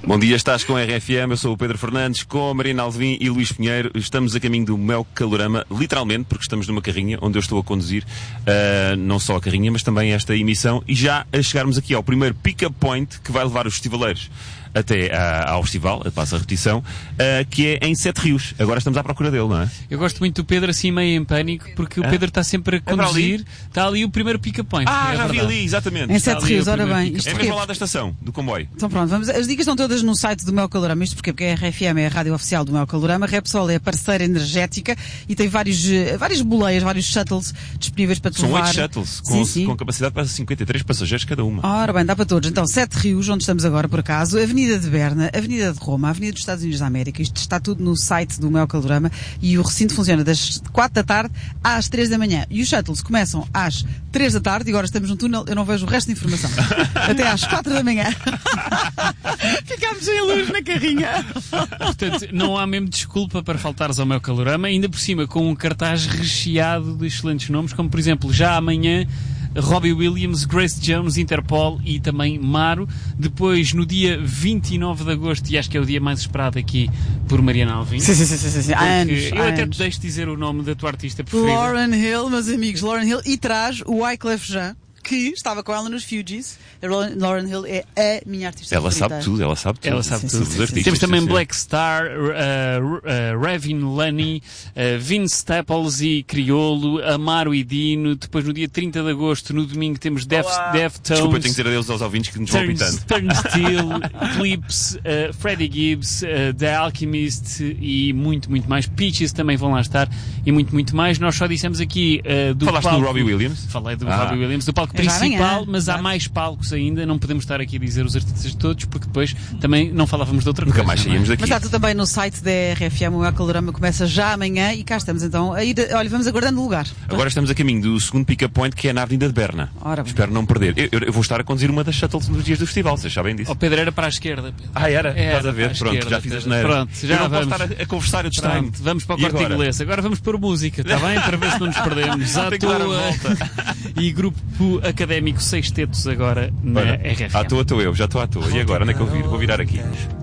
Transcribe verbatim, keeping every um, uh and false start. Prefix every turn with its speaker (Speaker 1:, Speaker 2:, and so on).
Speaker 1: Bom dia, estás com a R F M, eu sou o Pedro Fernandes, com a Marina Alvim e Luís Pinheiro. Estamos a caminho do Mel Calorama, literalmente, porque estamos numa carrinha onde eu estou a conduzir, uh, não só a carrinha, mas também esta emissão, e já a chegarmos aqui ao primeiro pick-up point que vai levar os festivaleiros até uh, ao festival, a passa a repetição, uh, que é em Sete Rios. Agora estamos à procura dele, não é?
Speaker 2: Eu gosto muito do Pedro assim meio em pânico, porque o Pedro está sempre a conduzir. É ali? Está ali o primeiro pick-up point.
Speaker 1: Ah,
Speaker 2: é
Speaker 1: já vi ali, exatamente.
Speaker 3: Em Sete Rios, ora bem.
Speaker 1: É mesmo ao lado da estação, do comboio.
Speaker 3: Então pronto, vamos, as dicas estão todas no site do Mel Calorama. Isto porquê? Porque a R F M é a rádio oficial do Mel Calorama. A Repsol é a parceira energética e tem vários, várias boleias, vários shuttles disponíveis para te
Speaker 1: São
Speaker 3: levar.
Speaker 1: oito shuttles, com,
Speaker 3: sim, sim.
Speaker 1: com capacidade para cinquenta e três passageiros cada uma.
Speaker 3: Ora bem, dá para todos. Então, Sete Rios, onde estamos agora por acaso, Avenida de Berna, Avenida de Roma, Avenida dos Estados Unidos da América. Isto está tudo no site do Mel Calorama e o recinto funciona das quatro da tarde às três da manhã. E os shuttles começam às três da tarde e agora estamos num túnel, eu não vejo o resto da informação. Até às quatro da manhã. Ficámos sem luz na carrinha.
Speaker 2: Portanto, não há mesmo desculpa para faltares ao Mel Calorama, ainda por cima com um cartaz recheado de excelentes nomes, como por exemplo, já amanhã Robbie Williams, Grace Jones, Interpol e também Maro. Depois, no dia vinte e nove de agosto, e acho que é o dia mais esperado aqui por Mariana Alvim.
Speaker 3: Sim, sim, sim, sim, sim. Anos,
Speaker 2: eu
Speaker 3: anos.
Speaker 2: até te deixo dizer o nome da tua artista preferida.
Speaker 3: Lauryn Hill, meus amigos, Lauryn Hill. E traz o Wyclef Jean, que estava com ela nos Fugees. A Lauryn Hill é a minha artista
Speaker 1: Ela
Speaker 3: favorita.
Speaker 1: sabe tudo, ela sabe tudo.
Speaker 2: Ela sabe
Speaker 1: sim,
Speaker 2: tudo.
Speaker 1: Sim, sim, sim.
Speaker 2: Temos também
Speaker 1: sim, sim.
Speaker 2: Black Star, uh, uh, Revin Lunny, uh, Vince Staples e Criolo, Amaro e Dino. Depois no dia trinta de agosto, no domingo, temos Def, Deftones.
Speaker 1: Desculpa, eu tenho que dizer adeus aos ouvintes que nos vão pintando.
Speaker 2: Turnstile, Clips, uh, Freddie Gibbs, uh, The Alchemist e muito, muito mais. Peaches também vão lá estar e muito, muito mais. Nós só dissemos aqui uh, do
Speaker 1: Falaste
Speaker 2: palco...
Speaker 1: do Robbie Williams?
Speaker 2: Falei do
Speaker 1: Ah.
Speaker 2: Robbie Williams, do palco
Speaker 3: Já
Speaker 2: principal,
Speaker 3: amanhã,
Speaker 2: mas há
Speaker 3: claro.
Speaker 2: mais palcos ainda. Não podemos estar aqui a dizer os artistas todos, porque depois também não falávamos de outra
Speaker 1: Nunca
Speaker 2: coisa.
Speaker 1: mais
Speaker 2: não é?
Speaker 1: saímos daqui.
Speaker 3: Mas está tudo também no site da R F M, o Mel Calorama começa já amanhã e cá estamos então a ir, olha, vamos aguardando o lugar.
Speaker 1: Agora estamos a caminho do segundo pick-up point, que é na Avenida de Berna.
Speaker 3: Ora bem.
Speaker 1: Espero não perder. Eu, eu- eu vou estar a conduzir uma das shuttles nos dias do festival, vocês sabem disso.
Speaker 2: O Pedro era para a esquerda. Pedro.
Speaker 1: Ah, era?
Speaker 2: Era
Speaker 1: Estás a ver?
Speaker 2: para a
Speaker 1: Pronto,
Speaker 2: esquerda,
Speaker 1: já fiz a
Speaker 2: Pedro.
Speaker 1: geneira.
Speaker 2: Pronto, já
Speaker 1: eu não
Speaker 2: vamos.
Speaker 1: posso estar a, a conversar, eu distraio-me.
Speaker 2: Pronto, vamos para o
Speaker 1: E
Speaker 2: Corte
Speaker 1: agora?
Speaker 2: Inglês. Agora vamos para a música, está bem? Para ver se não nos perdemos. À
Speaker 1: Tem que dar a
Speaker 2: toa.
Speaker 1: volta.
Speaker 2: E grupo académico Sextetos agora na
Speaker 1: Olha,
Speaker 2: R F M.
Speaker 1: à toa estou eu, já estou à toa. E agora, onde é que eu viro? Vou virar aqui.